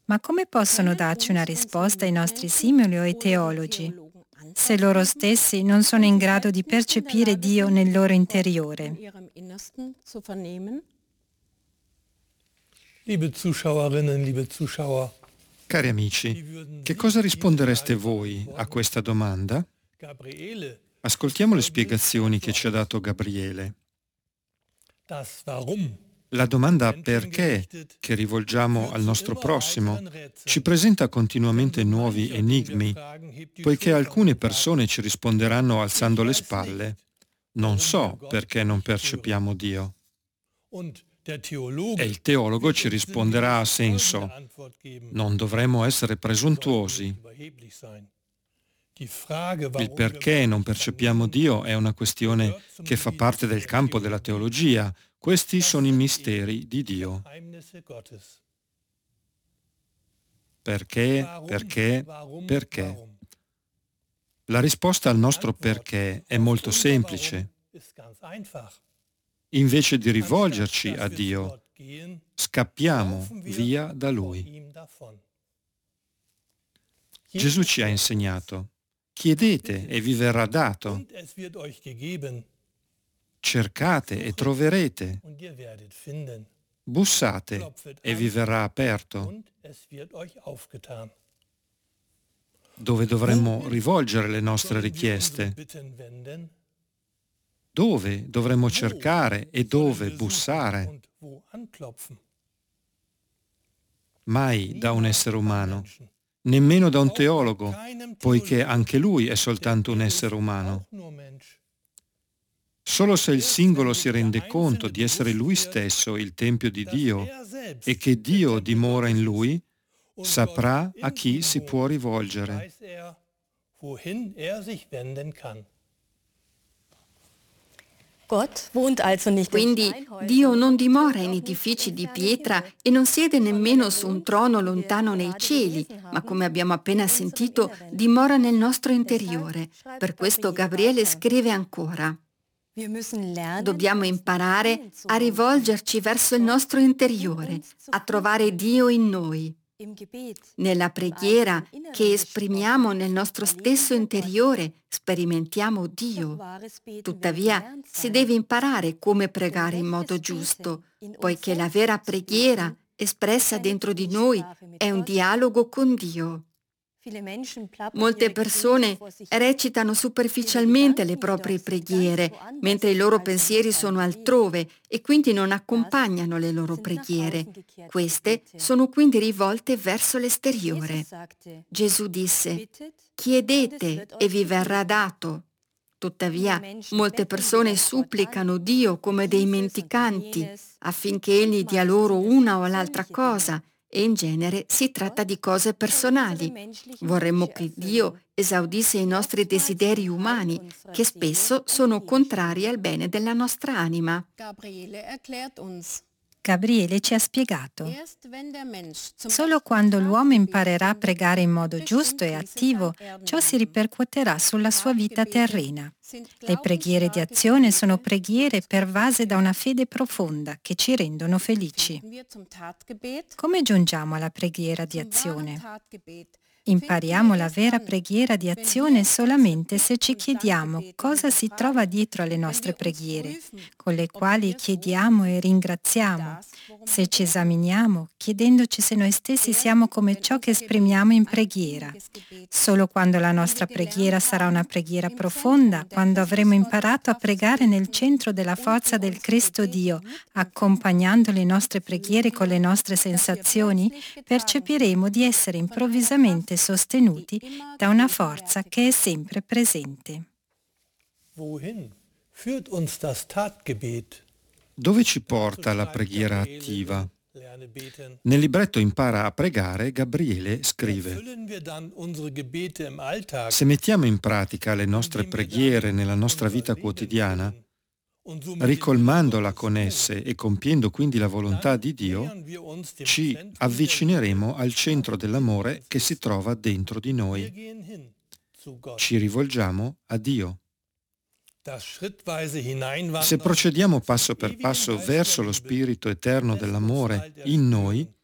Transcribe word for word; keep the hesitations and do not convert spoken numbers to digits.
Ma come possono darci una risposta i nostri simili o i teologi, se loro stessi non sono in grado di percepire Dio nel loro interiore? Liebe Zuschauerinnen, liebe Zuschauer, Cari amici, che cosa rispondereste voi a questa domanda? Gabriele, Ascoltiamo le spiegazioni che ci ha dato Gabriele. das Warum, La domanda perché che rivolgiamo al nostro prossimo ci presenta continuamente nuovi enigmi, poiché alcune persone ci risponderanno alzando le spalle: non so perché non percepiamo Dio. und der E Theologe il teologo ci wird uns risponderà a sinngemäß senso: folgende Antwort geben: non dovremmo essere presuntuosi. überheblich sein. Die Frage, Il warum perché wir non Gott percepiamo vernehmen, Dio è una questione gehört zum che fa Gebiet parte del der campo della Theologie. teologia. Questi Was sono i sind misteri di die Dio. Geheimnisse Gottes? Perché, Warum, perché, warum, perché? warum? La risposta al nostro Antwort perché è auf molto unser semplice. Warum ist ganz einfach. Invece di Anstatt rivolgerci dass a wir zu Dio, Gott gehen, scappiamo laufen wir via da vor Lui. ihm davon. Gesù Jesus ci ha lehrt uns, insegnato: chiedete e vi verrà dato, und es wird euch gegeben, cercate e troverete, und ihr werdet finden, bussate klopfet e vi an, verrà aperto. und es wird euch aufgetan. Dove dovremmo rivolgere le nostre Sollen wir unsere richieste? Bitten wenden? Dove dovremmo cercare e Sollen dove wir suchen bussare? und wo anklopfen? Mai da un Niemals essere beim umano, Menschen. nemmeno da un Auch bei teologo, keinem poiché Theologen, anche lui è denn soltanto un er essere ist umano. auch nur Mensch. Solo se il Erst singolo wenn si sich der rende conto Einzelne di essere bewusst lui wird, stesso il Tempio di dass Dio er selbst e che der Dio Tempel dimora in Gottes lui, ist und saprà Gott a in chi ihm si può wohnt, rivolgere. weiß er, wohin er sich wenden kann. Gott wohnt also nicht in Quindi Steinhäusern Dio non und dimora wohnt in auch nicht edifici im di fernen pietra Himmel, e non siede sondern nemmeno er su un wohnt, trono wie wir lontano nei gerade cieli, gelesen ma haben, come abbiamo appena in unserem sentito, Inneren. dimora nel nostro Deshalb interiore. schreibt Per questo Gabriele Gabriele weiter. scrive ancora: Wir müssen lernen, dobbiamo uns nach imparare innen zu a wenden, rivolgerci verso il Gott nostro in interiore, uns zu a trovare finden. Dio in noi. Im Gebet, Nella im preghiera eigenen Inneren che esprimiamo nel nostro erleben stesso wir Gott. interiore, sperimentiamo Doch Dio. wahres Beten will Tuttavia, gelernt si sein. deve imparare come Denn pregare in modo rechtes giusto, Beten, in uns poiché la selbst vera zu preghiera, beten, espressa ist eine dentro di noi, Zwiesprache mit è un Gott. dialogo con Dio. Viele Menschen plappern Molte ihre Gebete persone vor sich hin. recitano superficialmente le proprie preghiere, mentre i loro pensieri sono altrove e quindi non accompagnano le loro preghiere. Queste sono quindi rivolte verso l'esteriore. Gesù disse: chiedete e vi verrà dato. Tuttavia, molte persone supplicano Dio come dei mendicanti affinché Egli dia loro una o l'altra cosa, e in genere si tratta di cose personali. Vorremmo che Dio esaudisse i nostri desideri umani, che spesso sono contrari al bene della nostra anima. Gabriele erklärt uns, Gabriele ci ha spiegato: erst wenn der Mensch zum solo echten quando l'uomo Tatgebet imparerà a findet, pregare in modo bestimmt giusto e diese attivo, sein ciò si Erdenleben. ripercuoterà sulla sua vita Tatgebete terrena. sind Le preghiere di glaubensstarke azione sono Gebete, preghiere die pervase da uns una fede profonda che ci rendono felici. finden wir zum Tatgebet. Come giungiamo alla preghiera di Zum wahren azione? Tatgebet Impariamo la finden wir vera erst dann, preghiera di wenn wir azione unsere solamente se Bitt- ci und chiediamo Dankgebete cosa si hinterfragen, trova dietro alle wenn nostre wir uns preghiere, prüfen, con le ob quali wir so chiediamo sind e wie ringraziamo, das, worum se wir ci beten. esaminiamo chiedendoci se noi stessi Erst siamo come wenn ciò che unser Gebet esprimiamo in ein preghiera. inniges Gebet Solo ist, quando la wenn nostra wir preghiera gelernt sarà una haben, preghiera im profonda, Zentrum der quando avremo imparato a Christusgotteskraft zu pregare nel beten centro della und forza wir del unsere Cristo Gebete Dio, mitempfinden, accompagnando le nostre preghiere fühlen con le wir, nostre dass wir sensazioni, plötzlich getragen percepiremo di essere sind von einer improvvisamente Kraft, sostenuti die immer da una forza gegenwärtig che è ist. sempre presente. Wohin führt uns das Tatgebet? Dove ci Dazu porta la schreibt preghiera Gabriele attiva? in Lerne beten. Nel libretto Impara a pregare, Gabriele scrive: Erfüllen wir dann unsere Gebete im Alltag, se mettiamo in pratica le nostre indem wir preghiere damit nella nostra unser vita Leben quotidiana, füllen und somit den Willen ricolmandola Gottes con tun, esse e compiendo quindi la volontà dann di Dio, nähern wir uns dem ci Zentrum der avvicineremo Liebe, al centro das in dell'amore uns che si ist. trova dentro di Wir noi. gehen hin zu Gott. Ci rivolgiamo a Dio. Das schrittweise Se Hineinwandern procediamo zum passo per ewigen passo Geist verso der lo Liebe spirito eterno lässt uns dell'amore bald in noi, erspüren,